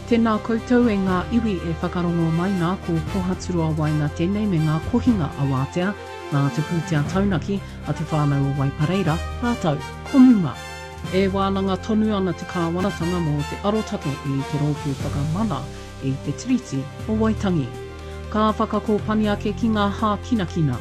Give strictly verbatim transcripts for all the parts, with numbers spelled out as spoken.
Tēnā koutou e ngā iwi e whakarongo mai ngā ko pohaturua wai ngā tēnei me ngā kohinga a wātea, ngā te pūtea taunaki a te whānau o Waipareira, rātau, komunga. E wānanga tonu ana te kāwanatanga mō te arotake i te rōpū whakamana i te tiriti o Waitangi. Ka whakakōpani ake ki ngā hā kinakina.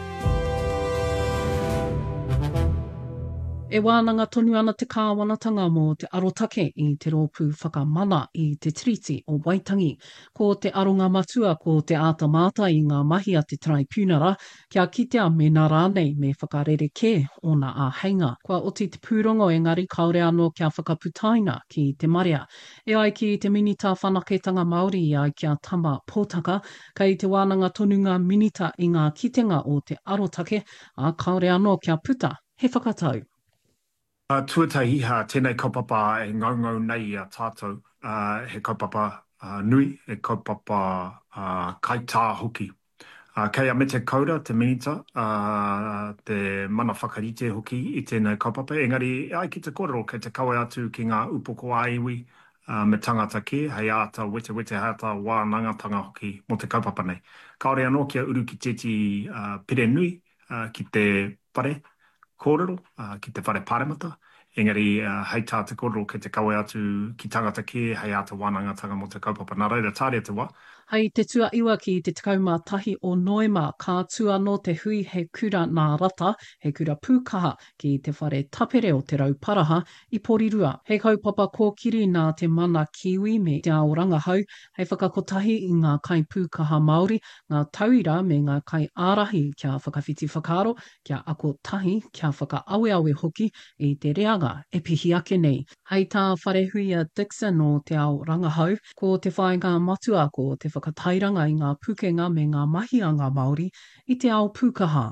E wānanga tonu ana te kāwanatanga mō te arotake i te rōpū whakamana i te tiriti o Waitangi. Ko te aronga matua ko te ātamata i ngā mahi a te traipūnara, kia kitea me nā rānei me whakarere kē ona a heinga. Kua oti te pūrongo engari kaore anō kia whakaputaina ki te marea. E ai ki te minita whanaketanga Māori i ai kia tama pōtaka, kei te wānanga tonu ngā minita i ngā kitenga o te arotake, a kaore anō kia puta, he whakatau. Uh, tuatahi ha tēnei kaupapa e ngaungau nei a tātou, uh, he kaupapa uh, nui, he kaupapa uh, kaitā hoki. Uh, kei a me te kaura, te minita, uh, te mana whakarite hoki i tēnei kaupapa. Engari, ai ki te kōrero, kei te kawe atu ki ngā upoko aiwi uh, me tangata ke, hei āta wete wete hata wānangatanga hoki mo te kaupapa nei. Kaore anō kia uru ki tēti uh, pere nui uh, ki te pare, kōrero, uh, ki te whare pāremata. Engari, uh, hei tā te kōrero ke te kawe atu ki tangata ke, hei āta wānangatanga mo te kaupapa. Nā reira, tāre te wā. Hei te tua iwa ki te tikauma tahi o Noema, ka tua no te hui he kura nā rata, he kura pūkaha ki te whare tapere o te rauparaha i Porirua. Hei kaupapa kōkiri nā te mana kiwi me te ao rangahau, hei whakakotahi i ngā kai pūkaha Māori, ngā tauira me ngā kai ārahi kia whakawhiti whakaaro, kia ako tahi kia whakaawe awe hoki i te reanga e pihi ake nei. Hei tā wharehuia Dixon o te ao rangahau, ko te whainga matua ko te whakatairanga i ngā pukenga me ngā mahi a ngā Māori i te ao pūkaha.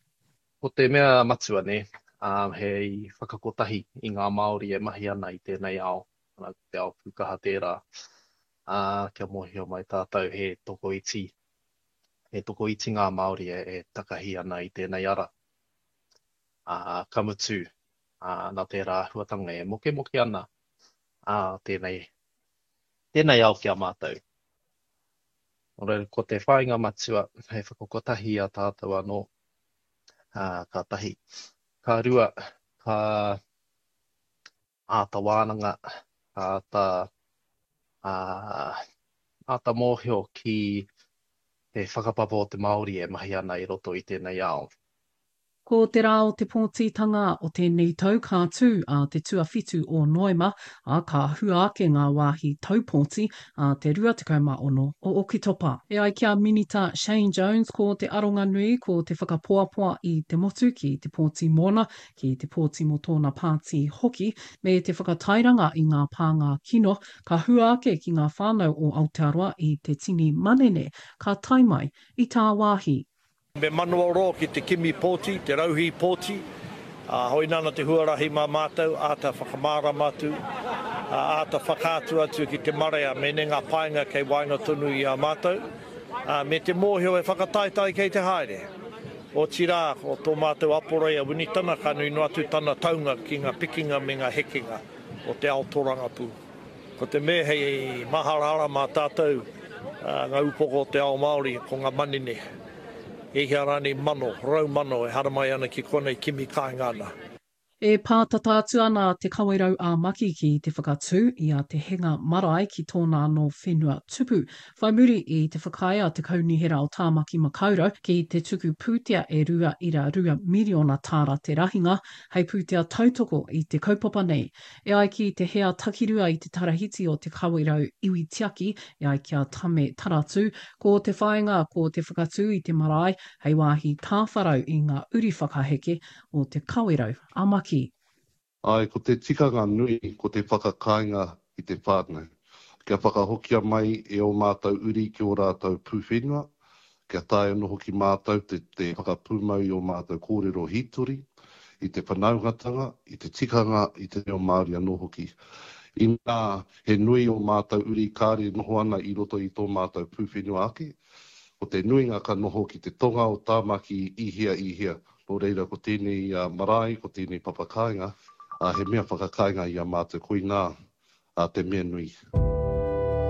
Ko te mea matua ne, um, hei whakakotahi i ngā Māori e mahi ana i tēnei ao, ana te ao pūkaha tērā. Uh, kia mohio mai tātou he toko iti. He toko iti ngā Māori e, e takahi ana i tēnei ara. Uh, kamutu, uh, nā tērā huatanga e moke moke ana uh, tēnei, tēnei ao kia mātou. Ora, ko te whainga matua, hei whakokotahi a tātou anō, uh, ka tahi. Ka rua, ka āta wānanga, ka āta, uh, āta mōhio ki te whakapapa o te Māori e mahi ana i roto i tēnei ao. Ko te rā o te pōtitanga o tēnei tau ka tū a te tuawhitu o Noema, a ka hua ake ngā wāhi taupōti a te rua tekau ono o Okitopa. E ai kia minita Shane Jones ko te aronga nui ko te whakapoapoa i te motu ki te pōti mona, ki te pōti mo tōna pāti hoki, me te whakatairanga i ngā pānga kino, ka hua ake ki ngā whānau o Aotearoa i te tini manene, ka taimai i tā wāhi. Me manoa ro ki te kimi pōti, te rauhi pōti, uh, hoi nana te huarahi mā mātou, āta whakamara mātou, uh, āta whakātua atu ki te marea, me ne ngā painga kei wainga tonu i a mātou, uh, me te mōhio e whakataitai kei te haere. O tira, o tō mātou aporei a winitana, ka nui no atu tana taunga ki ngā pikinga me ngā hekinga o te ao tōrangapū. Ko te me hei maharara mā tātou, uh, ngā upoko o te ao Māori, ko ngā manine. E hea rani mano, rau mano, e haramai ana ki konei kimi kāingana. E pātata atu ana te kawerau a maki ki te whakatū i a te henga marae ki tōna anō whenua tupu. Whai muri i te whakaia te kaunihera o Tāmaki Makaurau ki te tuku pūtea e rua ira rua miriona tāra te rahinga, hei pūtea tautoko i te kaupapa nei. E ai ki te hea takirua i te tarahiti o te kawerau iwi tiaki, e ai kia tame taratu, ko te whainga ko te whakatū i te marae, hei wāhi tāwharau i ngā uri whakaheke o te kawerau a maki. Ai, ko te tikanga nui, ko te whakakainga i te whānau. Kia whakahokia mai e o mātou uri ki o rātou pūwhenua. Kia tae anō hoki mātou te, te whakapūmau i o mātou kōrero hitori, i te whanaungatanga, i te tikanga, i te reo Māori anō hoki. I nā, he nui o mātou uri kāre noho ana i roto i tō mātou pūwhenua ake. Ko te nuinga ka noho ki te tonga o Tāmaki i hia i hia. Nō reira ko tēnei uh, marae, ko tēnei papakainga, uh, he mea whakakainga i a mātou koinā, uh, te mea nui.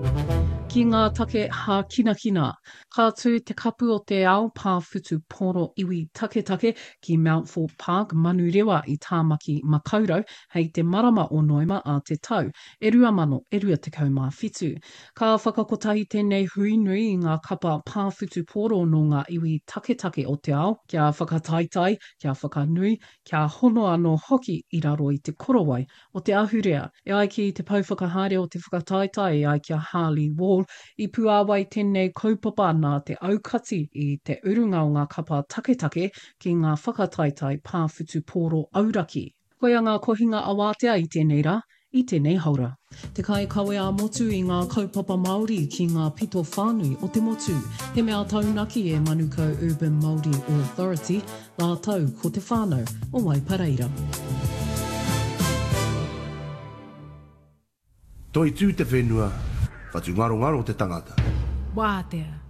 Ki ngā take hā kina kina, ka tū te kapu o te ao pāwhutu poro iwi take take ki Mount Fort Park, Manurewa i Tāmaki Makaurau, hei te marama o Noema a te tau, e rua mano, e rua tekau mā whitu. Ka whakakotahi tēnei hui nui i ngā kapa pāwhutu poro no ngā iwi take take o te ao, kia whakataitai, kia whakanui, kia hono anō hoki i raro i te korowai o te ahurea, e ai ki te pauwhakahaere o te whakataitai e ai kia Harley Wall, i puāwai tēnei kaupapa nā te aukati i te urunga o ngā kapa take take ki ngā whakataitai pāwhutu poro auraki. Koia ngā kohinga awatea i tēnei rā, i tēnei haura. Te kai kawe a motu i ngā kaupapa Māori ki ngā pito whānui o te motu. He mea taunaki e Manukau Urban Māori Authority, la tau ko te whānau o Waipareira. Toi tū te whenua, whatu ngaro ngaro te tangata. Wātea.